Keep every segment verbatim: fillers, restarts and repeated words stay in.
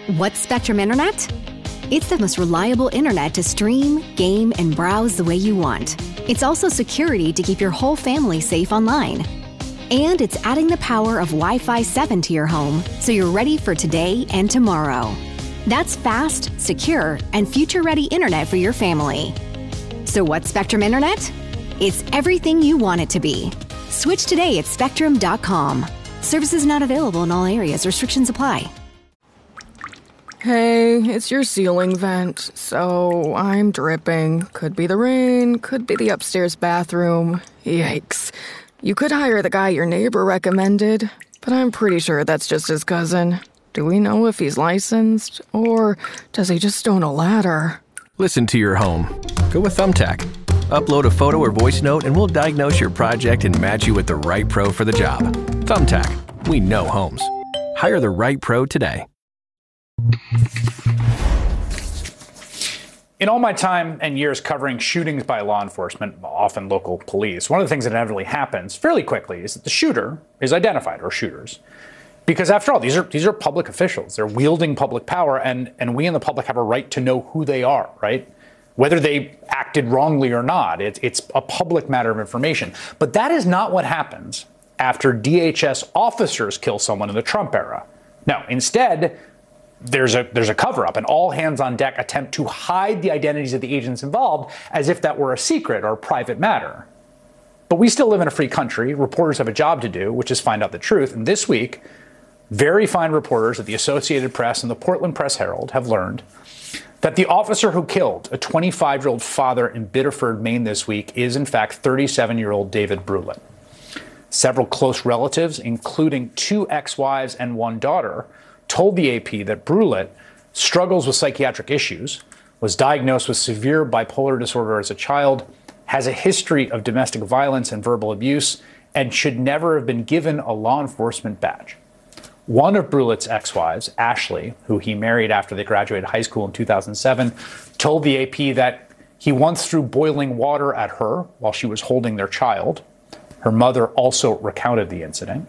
What's Spectrum Internet? It's the most reliable internet to stream, game, and browse the way you want. It's also security to keep your whole family safe online. And it's adding the power of Wi-Fi seven to your home so you're ready for today and tomorrow. That's fast, secure, and future-ready internet for your family. So what's Spectrum Internet? It's everything you want it to be. Switch today at spectrum dot com. Services not available in all areas. Restrictions apply. Hey, it's your ceiling vent. So I'm dripping. Could be the rain, could be the upstairs bathroom. Yikes. You could hire the guy your neighbor recommended, but I'm pretty sure that's just his cousin. Do we know if he's licensed, or does he just own a ladder? Listen to your home. Go with Thumbtack. Upload a photo or voice note and we'll diagnose your project and match you with the right pro for the job. Thumbtack. We know homes. Hire the right pro today. In all my time and years covering shootings by law enforcement, often local police, one of the things that inevitably happens fairly quickly is that the shooter is identified, or shooters. Because after all, these are these are public officials. They're wielding public power, and, and we in the public have a right to know who they are, right? Whether they acted wrongly or not, it's, it's a public matter of information. But that is not what happens after D H S officers kill someone in the Trump era. No, instead, There's a there's a cover-up, an all-hands-on-deck attempt to hide the identities of the agents involved as if that were a secret or a private matter. But we still live in a free country. Reporters have a job to do, which is find out the truth. And this week, very fine reporters at the Associated Press and the Portland Press-Herald have learned that the officer who killed a twenty-five-year-old father in Biddeford, Maine this week is, in fact, thirty-seven-year-old David Brulett. Several close relatives, including two ex-wives and one daughter, told the A P that Brulett struggles with psychiatric issues, was diagnosed with severe bipolar disorder as a child, has a history of domestic violence and verbal abuse, and should never have been given a law enforcement badge. One of Brulett's ex-wives, Ashley, who he married after they graduated high school in two thousand seven, told the A P that he once threw boiling water at her while she was holding their child. Her mother also recounted the incident.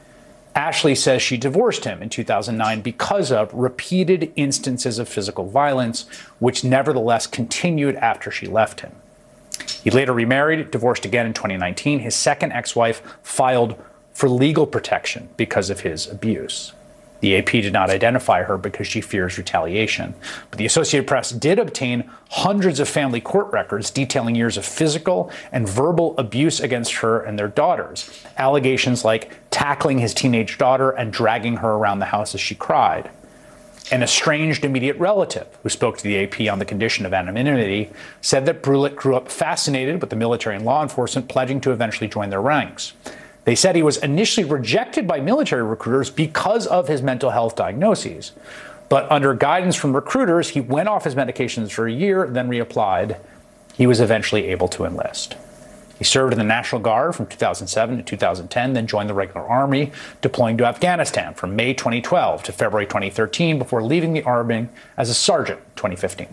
Ashley says she divorced him in two thousand nine because of repeated instances of physical violence, which nevertheless continued after she left him. He later remarried, divorced again in twenty nineteen. His second ex-wife filed for legal protection because of his abuse. The A P did not identify her because she fears retaliation. But the Associated Press did obtain hundreds of family court records detailing years of physical and verbal abuse against her and their daughters. Allegations like tackling his teenage daughter and dragging her around the house as she cried. An estranged immediate relative who spoke to the A P on the condition of anonymity said that Brulett grew up fascinated with the military and law enforcement, pledging to eventually join their ranks. They said he was initially rejected by military recruiters because of his mental health diagnoses. But under guidance from recruiters, he went off his medications for a year, then reapplied. He was eventually able to enlist. He served in the National Guard from two thousand seven to two thousand ten, then joined the regular Army, deploying to Afghanistan from May twenty twelve to February twenty thirteen before leaving the Army as a sergeant in twenty fifteen.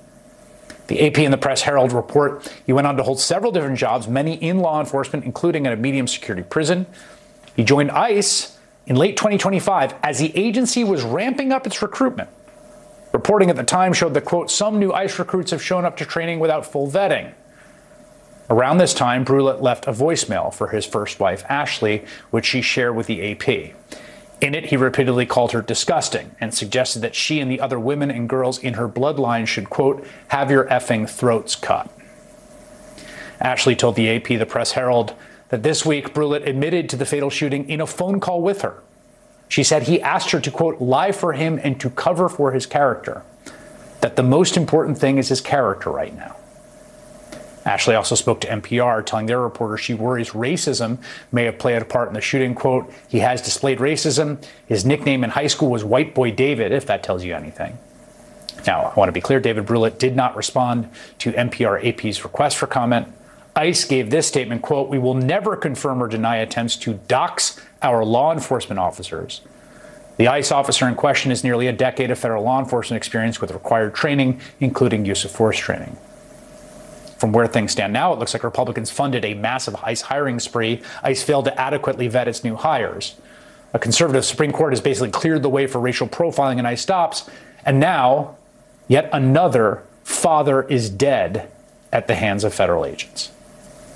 The A P and the Press-Herald report he went on to hold several different jobs, many in law enforcement, including at a medium-security prison. He joined ICE in late twenty twenty-five as the agency was ramping up its recruitment. Reporting at the time showed that, quote, some new ICE recruits have shown up to training without full vetting. Around this time, Brulett left a voicemail for his first wife, Ashley, which she shared with the A P. In it, he repeatedly called her disgusting and suggested that she and the other women and girls in her bloodline should, quote, have your effing throats cut. Ashley told the A P, the Press-Herald, that this week Brulett admitted to the fatal shooting in a phone call with her. She said he asked her to, quote, lie for him and to cover for his character, that the most important thing is his character right now. Ashley also spoke to N P R, telling their reporter she worries racism may have played a part in the shooting. Quote, he has displayed racism. His nickname in high school was White Boy David, if that tells you anything. Now, I want to be clear, David Brulett did not respond to N P R A P's request for comment. ICE gave this statement, quote, we will never confirm or deny attempts to dox our law enforcement officers. The ICE officer in question has nearly a decade of federal law enforcement experience with required training, including use of force training. From where things stand now, it looks like Republicans funded a massive ICE hiring spree. ICE failed to adequately vet its new hires. A conservative Supreme Court has basically cleared the way for racial profiling in ICE stops, And now, yet another father is dead at the hands of federal agents.